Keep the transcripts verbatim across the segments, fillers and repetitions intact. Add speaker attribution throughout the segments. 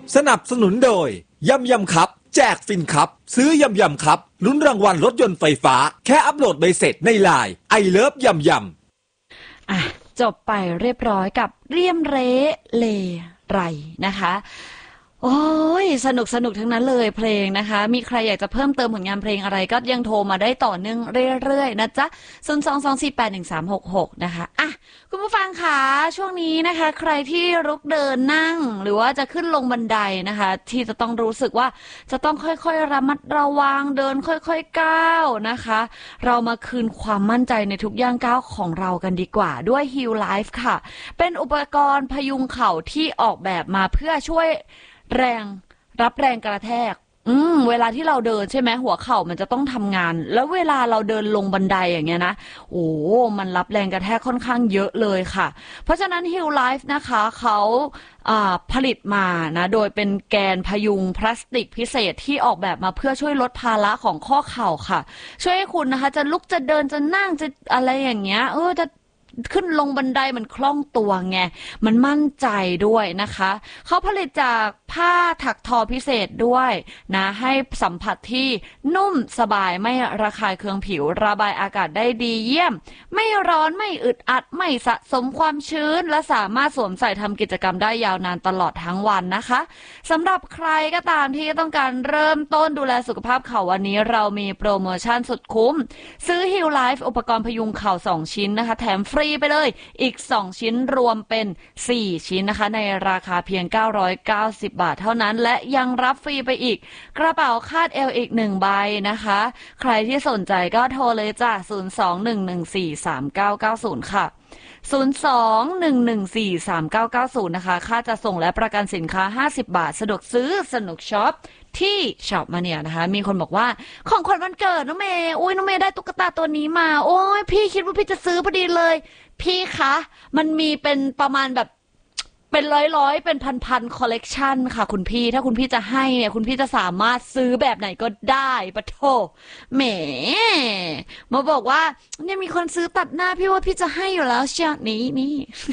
Speaker 1: สนับสนุนโดยยำยำครับแจกฟินครับซื้อยำยำครับลุ้นรางวัลรถยนต์ไฟฟ้าแค่อัปโหลดใบเสร็จในไลน์ไอเลิฟยำยำ
Speaker 2: อ่ะจบไปเรียบร้อยกับเรียมเรเลไรนะคะโอ้ยสนุกสนุกทั้งนั้นเลยเพลงนะคะมีใครอยากจะเพิ่มเติมผลงานเพลงอะไรก็ยังโทรมาได้ต่อเนื่องเรื่อยๆนะจ๊ะศูนย์ สอง สอง สี่ แปด หนึ่ง สาม หก หกนะคะอ่ะคุณผู้ฟังคะช่วงนี้นะคะใครที่ลุกเดินนั่งหรือว่าจะขึ้นลงบันไดนะคะที่จะต้องรู้สึกว่าจะต้องค่อยๆระมัดระวังเดินค่อยๆก้าวนะคะเรามาคืนความมั่นใจในทุกย่างก้าวของเรากันดีกว่าด้วย Heal Life ค่ะเป็นอุปกรณ์พยุงเข่าที่ออกแบบมาเพื่อช่วยแรงรับแรงกระแทกอืมเวลาที่เราเดินใช่ไหมหัวเข่ามันจะต้องทำงานแล้วเวลาเราเดินลงบันไดอย่างเงี้ยนะโอ้มันรับแรงกระแทกค่อนข้างเยอะเลยค่ะเพราะฉะนั้น Heal Life นะคะเขาผลิตมานะโดยเป็นแกนพยุงพลาสติกพิเศษที่ออกแบบมาเพื่อช่วยลดภาระของข้อเข่าค่ะช่วยให้คุณนะคะจะลุกจะเดินจะนั่งจะอะไรอย่างเงี้ยเออจะขึ้นลงบันไดมันคล่องตัวไงมันมั่นใจด้วยนะคะเขาผลิตจากผ้าถักทอพิเศษด้วยนะให้สัมผัสที่นุ่มสบายไม่ระคายเคืองผิวระบายอากาศได้ดีเยี่ยมไม่ร้อนไม่อึดอัดไม่สะสมความชื้นและสามารถสวมใส่ทำกิจกรรมได้ยาวนานตลอดทั้งวันนะคะสำหรับใครก็ตามที่ต้องการเริ่มต้นดูแลสุขภาพเข่าวันนี้เรามีโปรโมชั่นสุดคุ้มซื้อ Heal Life อุปกรณ์พยุงเข่าสองชิ้นนะคะแถมฟรีไปเลยอีกสองชิ้นรวมเป็นสี่ชิ้นนะคะในราคาเพียงเก้าร้อยเก้าสิบบาทเท่านั้นและยังรับฟรีไปอีกกระเป๋าคาดเอวอีกหนึ่งใบนะคะใครที่สนใจก็โทรเลยจ้ะศูนย์ สอง หนึ่ง หนึ่ง สี่ สาม เก้า เก้า ศูนย์ค่ะศูนย์ สอง หนึ่ง หนึ่ง สี่ สาม เก้า เก้า ศูนย์นะคะค่าจะส่งและประกันสินค้าห้าสิบบาทสะดวกซื้อสนุกช็อปที่ช็อปมาเนี่ยนะคะมีคนบอกว่าของขวัญวันเกิดน้องเมย์อุ้ยน้องเมย์ได้ตุ๊กตาตัวนี้มาโอ้ยพี่คิดว่าพี่จะซื้อพอดีเลยพี่คะมันมีเป็นประมาณแบบเป็นร้อยๆเป็นพันๆคอลเลกชันค่ะคุณพี่ถ้าคุณพี่จะให้เนี่ยคุณพี่จะสามารถซื้อแบบไหนก็ได้ปะโถแหมมาบอกว่าเนี่ยมีคนซื้อตัดหน้าพี่ว่าพี่จะให้อยู่แล้วเชียวนี่นี่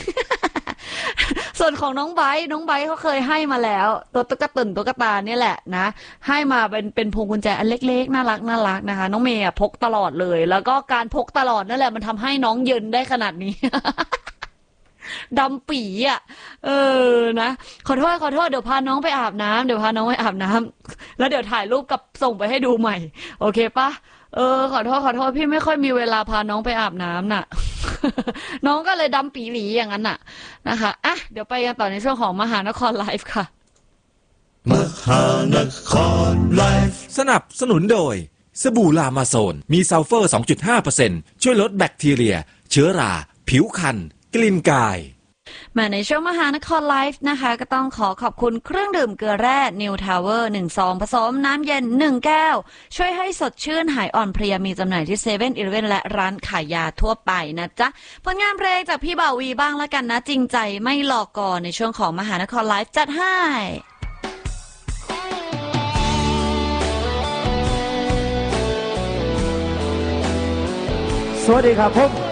Speaker 2: ส่วนของน้องไบร์ทน้องไบร์ทเขาเคยให้มาแล้วตัวตุ๊กตาตุ๊กตาเนี่ยแหละนะให้มาเป็นเป็นพวงกุญแจอันเล็กๆน่ารักน่ารักนะคะน้องเมย์พกตลอดเลยแล้วก็การพกตลอดนั่นแหละมันทำให้น้องเย็นได้ขนาดนี้ ดำปีอ่ะเออนะขอโทษขอโทษเดี๋ยวพาน้องไปอาบน้ำเดี๋ยวพาน้องไปอาบน้ำแล้วเดี๋ยวถ่ายรูปกับส่งไปให้ดูใหม่โอเคปะเออขอโทษขอโทษพี่ไม่ค่อยมีเวลาพาน้องไปอาบน้ำน่ะ น้องก็เลยดำปีหลีอย่างนั้นน่ะนะคะอ่ะเดี๋ยวไปกันต่อในช่วงของมหานครไลฟ์ค่ะ
Speaker 1: มหานครไลฟ์สนับสนุนโดยสบู่ลามาโซนมีซัลเฟอร์ สองจุดห้าเปอร์เซ็นต์ ช่วยลดแบคทีเรียเชื้อราผิวคันกลิ่นกาย
Speaker 2: มาในช่วงมหานครไลฟ์นะคะก็ต้องขอขอบคุณเครื่องดื่มเกลือแร่นิวทาวเวอร์หนึ่งซองผสมน้ำเย็นหนึ่งแก้วช่วยให้สดชื่นหายอ่อนเพลียมีจำหน่ายที่เซเว่นอีเลฟเว่นและร้านขายยาทั่วไปนะจ๊ะผลงานเพลงจากพี่บ่าววีบ้างละกันนะจริงใจไม่หลอกก่อนในช่วงของมหานครไลฟ์จัดให้
Speaker 3: สวัสดีครับผม